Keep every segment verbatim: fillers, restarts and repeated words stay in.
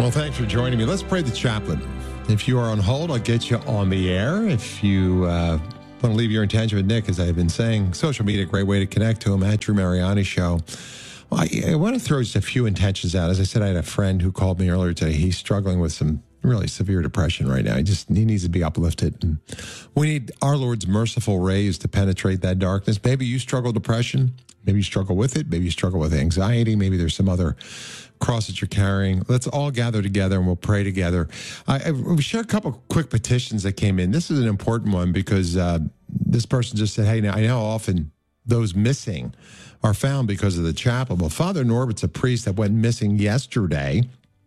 Well, thanks for joining me. Let's pray the chaplain. If you are on hold, I'll get you on the air. If you uh, want to leave your intention with Nick, as I've been saying, social media, great way to connect to him, at Drew Mariani Show. Well, I, I want to throw just a few intentions out. As I said, I had a friend who called me earlier today. He's struggling with some really severe depression right now. He just he needs to be uplifted. And we need our Lord's merciful rays to penetrate that darkness. Maybe you struggle with depression. Maybe you struggle with it. Maybe you struggle with anxiety. Maybe there's some other cross that you're carrying. Let's all gather together and we'll pray together. I, I we share a couple quick petitions that came in. This is an important one because uh, this person just said, hey, now I know often those missing are found because of the chapel. Well, Father Norbert's a priest that went missing yesterday.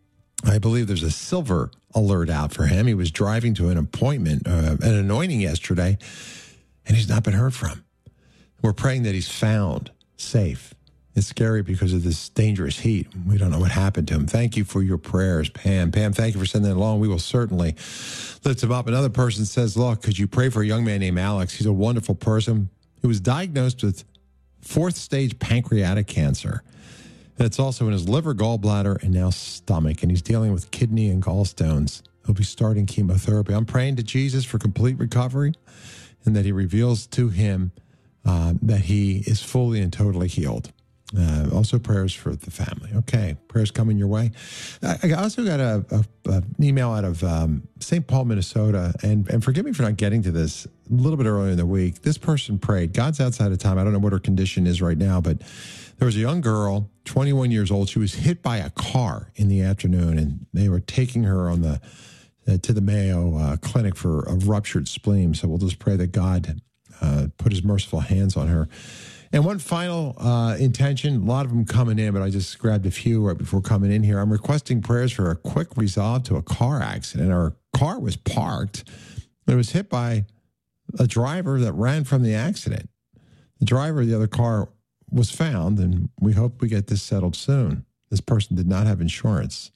I believe there's a silver alert out for him. He was driving to an appointment, uh, an anointing yesterday, and he's not been heard from. We're praying that he's found safe. It's scary because of this dangerous heat. We don't know what happened to him. Thank you for your prayers, Pam. Pam, thank you for sending it along. We will certainly lift him up. Another person says, look, could you pray for a young man named Alex? He's a wonderful person who was diagnosed with fourth stage pancreatic cancer. And it's also in his liver, gallbladder, and now stomach. And he's dealing with kidney and gallstones. He'll be starting chemotherapy. I'm praying to Jesus for complete recovery and that he reveals to him uh, that he is fully and totally healed. Uh, also prayers for the family. Okay, prayers coming your way. I, I also got a, a, a an email out of um, Saint Paul, Minnesota, and, and forgive me for not getting to this a little bit earlier in the week. This person prayed. God's outside of time. I don't know what her condition is right now, but there was a young girl, twenty-one years old. She was hit by a car in the afternoon, and they were taking her on the uh, to the Mayo uh, Clinic for a ruptured spleen. So we'll just pray that God uh, put his merciful hands on her. And one final uh, intention, a lot of them coming in, but I just grabbed a few right before coming in here. I'm requesting prayers for a quick resolve to a car accident. Our car was parked. It was hit by a driver that ran from the accident. The driver of the other car was found, and we hope we get this settled soon. This person did not have insurance.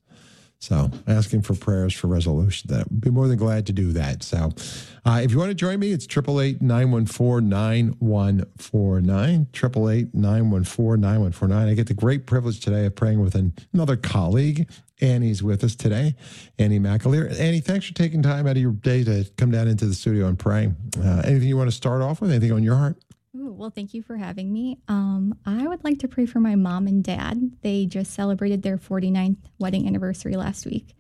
So asking for prayers for resolution. That would be more than glad to do that. So uh, if you want to join me, it's eight eight eight, nine one four, nine one four nine, eight eight eight, nine one four, nine one four nine. I get the great privilege today of praying with an, another colleague. Annie's with us today, Annie McAleer. Annie, thanks for taking time out of your day to come down into the studio and pray. Uh, anything you want to start off with? Anything on your heart? Ooh, well, thank you for having me. Um, I would like to pray for my mom and dad. They just celebrated their forty-ninth wedding anniversary last week.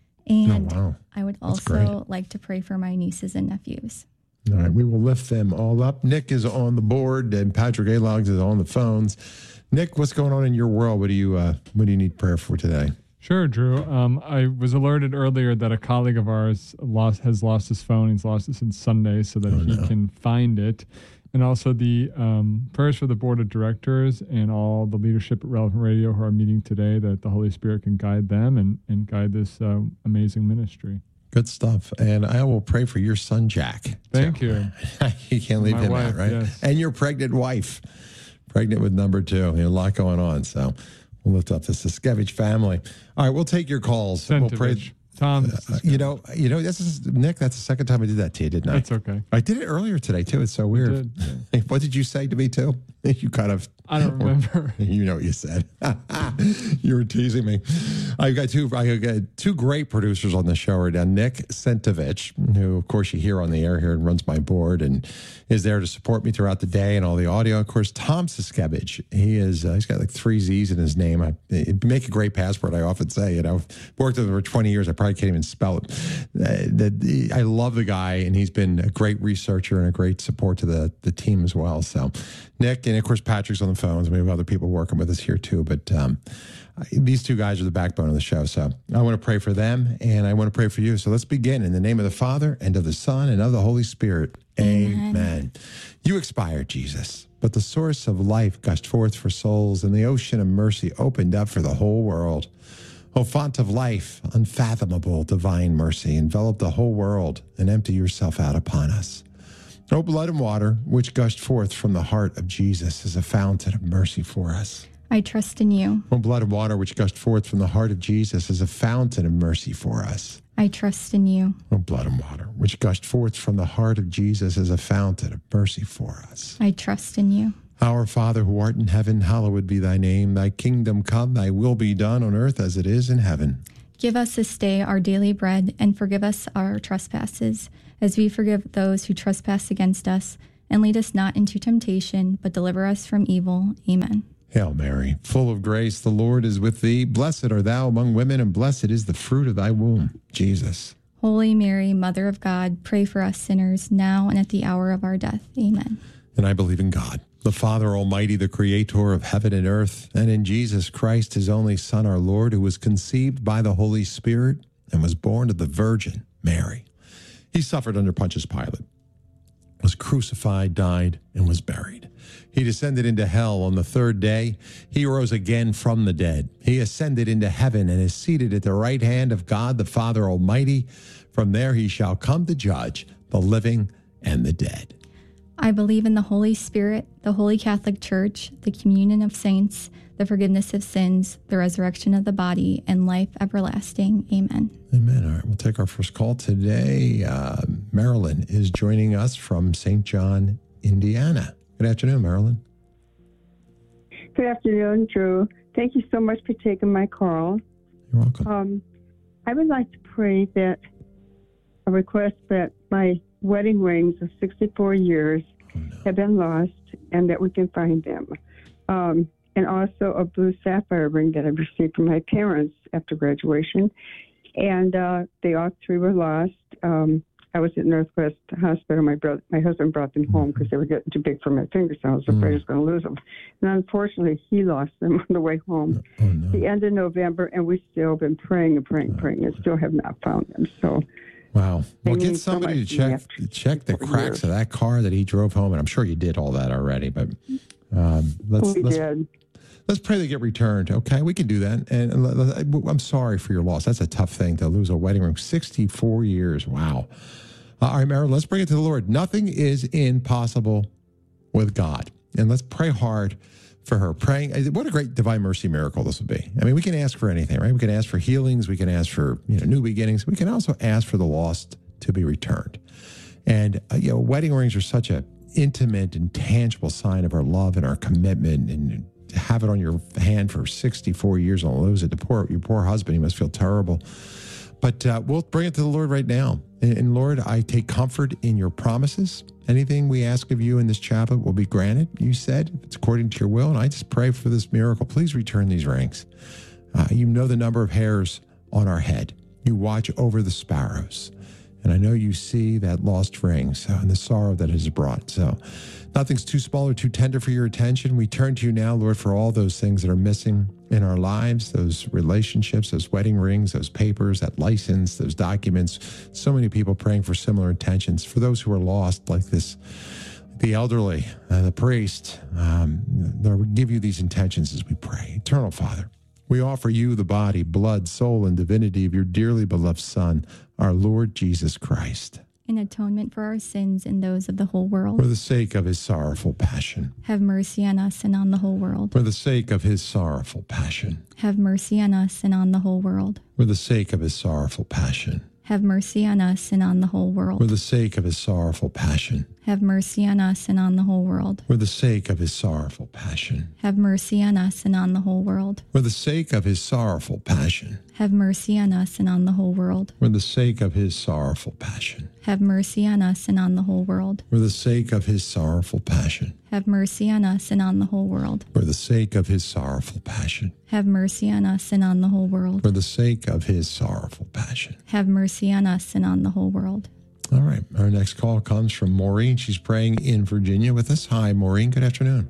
And oh, wow. I would That's also great. like to pray for my nieces and nephews. All right, we will lift them all up. Nick is on the board, and Patrick Alogs is on the phones. Nick, what's going on in your world? What do you uh, what do you need prayer for today? Sure, Drew. Um, I was alerted earlier that a colleague of ours lost has lost his phone. He's lost it since Sunday, so that Oh, he no. can find it. And also the um, prayers for the board of directors and all the leadership at Relevant Radio who are meeting today, that the Holy Spirit can guide them and, and guide this uh, amazing ministry. Good stuff. And I will pray for your son, Jack. Thank So, you. You can't leave My him wife, out, right? yes. And your pregnant wife. Pregnant with number two. You know, a lot going on. So we'll lift up the Siskevich family. All right, we'll take your calls. We'll pray. Sentovich. Tom, Uh, you know, you know, this is Nick. That's the second time I did that to you, didn't I? that's okay. I did it earlier today too. It's so weird. did, What did you say to me too? You kind of. I don't remember. You know what you said. You were teasing me. I've got two. I got two great producers on the show right now. Nick Sentovich, who of course you hear on the air here and runs my board and is there to support me throughout the day and all the audio. Of course, Tom Siskevich. He is. Uh, he's got like three Z's in his name. I it'd make a great password. I often say, you know, I've worked with him for twenty years. I probably can't even spell it. Uh, the, I love the guy, and he's been a great researcher and a great support to the the team as well. So, Nick, and of course Patrick's on the phones. We have other people working with us here too, but um, these two guys are the backbone of the show. So I want to pray for them, and I want to pray for you. So let's begin in the name of the Father and of the Son and of the Holy Spirit. Amen. Amen. You expired, Jesus, but the source of life gushed forth for souls, and the ocean of mercy opened up for the whole world. O font of life, unfathomable divine mercy, envelop the whole world and empty yourself out upon us. O blood and water, which gushed forth from the heart of Jesus, is a fountain of mercy for us. I trust in you. O blood and water, which gushed forth from the heart of Jesus, is a fountain of mercy for us. I trust in you. O blood and water, which gushed forth from the heart of Jesus, is a fountain of mercy for us. I trust in you. Our Father who art in heaven, hallowed be thy name. Thy kingdom come, thy will be done on earth as it is in heaven. Give us this day our daily bread, and forgive us our trespasses, as we forgive those who trespass against us. And lead us not into temptation, but deliver us from evil. Amen. Hail Mary, full of grace, the Lord is with thee. Blessed art thou among women, and blessed is the fruit of thy womb, Jesus. Holy Mary, Mother of God, pray for us sinners, now and at the hour of our death. Amen. And I believe in God, the Father Almighty, the creator of heaven and earth, and in Jesus Christ, his only Son, our Lord, who was conceived by the Holy Spirit and was born of the Virgin Mary. He suffered under Pontius Pilate, was crucified, died, and was buried. He descended into hell on the third day. He rose again from the dead. He ascended into heaven and is seated at the right hand of God, the Father Almighty. From there he shall come to judge the living and the dead. I believe in the Holy Spirit, the Holy Catholic Church, the communion of saints, the forgiveness of sins, the resurrection of the body, and life everlasting. Amen. Amen. All right, we'll take our first call today. Uh, Marilyn is joining us from Saint John, Indiana. Good afternoon, Marilyn. Good afternoon, Drew. Thank you so much for taking my call. You're welcome. Um, I would like to pray that a request that my wedding rings of sixty-four years Oh, no. have been lost and that we can find them. Um, and also a blue sapphire ring that I received from my parents after graduation. And uh, they all three were lost. Um, I was at Northwest Hospital. My brother, my husband brought them home because they were getting too big for my fingers. So I was afraid Mm. I was going to lose them. And unfortunately, he lost them on the way home. Oh, no. The end of November, and we've still been praying and praying and praying and still have not found them. So Wow. Well, They get need so somebody to much check after check the four cracks years. of that car that he drove home, and I'm sure you did all that already. But um, let's we let's did. let's pray they get returned. Okay, we can do that. And, and let- let- I'm sorry for your loss. That's a tough thing to lose a wedding ring. sixty-four years. Wow. Uh, all right, Marilyn, let's bring it to the Lord. Nothing is impossible with God, and let's pray hard for her. Praying, what a great divine mercy miracle this would be. I mean, we can ask for anything, right? We can ask for healings. We can ask for you know new beginnings. We can also ask for the lost to be returned. And uh, you know, wedding rings are such a intimate and tangible sign of our love and our commitment. And to have it on your hand for sixty-four years and lose it, the poor your poor husband, he must feel terrible. But uh, we'll bring it to the Lord right now. And, and Lord, I take comfort in your promises. Anything we ask of you in this chaplet will be granted, you said. It's according to your will. And I just pray for this miracle. Please return these rings. Uh, you know the number of hairs on our head. You watch over the sparrows. And I know you see that lost ring so, and the sorrow that it has brought. So nothing's too small or too tender for your attention. We turn to you now, Lord, for all those things that are missing in our lives, those relationships, those wedding rings, those papers, that license, those documents. So many people praying for similar intentions. For those who are lost, like this, the elderly, uh, the priest, um, Lord, we give you these intentions as we pray. Eternal Father, we offer you the body, blood, soul, and divinity of your dearly beloved Son, our Lord Jesus Christ, In atonement for our sins and those of the whole for world. the sake of his sorrowful passion. Have mercy on us and on the whole world. For the sake of his sorrowful passion. Have mercy on us and on the whole world. For the sake of his sorrowful passion. Have mercy on us and on the whole For world. the sake of his sorrowful passion. Have mercy on us and on the whole world. For the sake of his sorrowful passion. Have mercy on us and on the whole world. For the sake of his sorrowful passion. Have mercy on us and on the whole world. For the sake of his sorrowful passion. Have mercy on us and on the whole world. For the sake of his sorrowful passion. Have mercy on us and on the whole world. For the sake of his sorrowful passion. Have mercy on us and on the whole world. For the sake of his sorrowful passion. Have mercy on us and on the whole world. All right. Our next call comes from Maureen. She's praying in Virginia with us. Hi, Maureen. Good afternoon.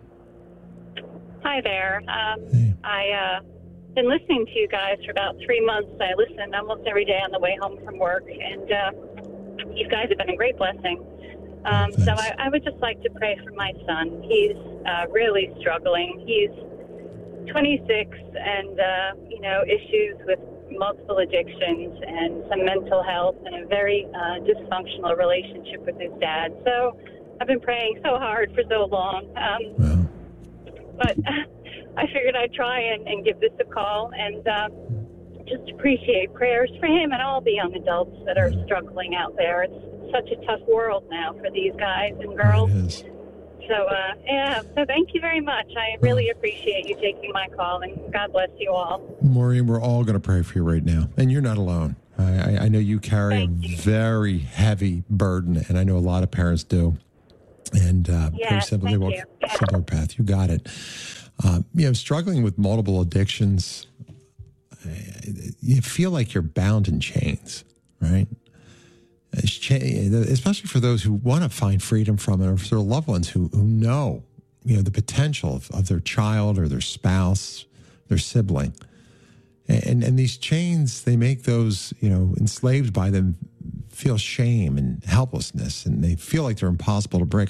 Hi there. Um, Hey. I uh, been listening to you guys for about three months. I listen almost every day on the way home from work, and uh, you guys have been a great blessing. Um, Oh, so thanks. I, I would just like to pray for my son. He's uh, really struggling. He's twenty-six, and uh, you know, issues with multiple addictions and some mental health, and a very uh, dysfunctional relationship with his dad. So I've been praying so hard for so long. Um, Well, But I figured I'd try and, and give this a call and uh, just appreciate prayers for him and all the young adults that are struggling out there. It's such a tough world now for these guys and girls. it is. So, uh, yeah, so thank you very much. I really appreciate you taking my call, and God bless you all. Maureen, we're all going to pray for you right now, and you're not alone. I, I, I know you carry Thank a you. very heavy burden, and I know a lot of parents do. And uh, Yes, very simply, thank walk you. a similar path. You got it. Um, you know, struggling with multiple addictions, you feel like you're bound in chains, right? It's cha- especially for those who want to find freedom from it, or for their loved ones who, who know, you know, the potential of, of their child or their spouse, their sibling. And, and these chains, they make those, you know, enslaved by them feel shame and helplessness, and they feel like they're impossible to break.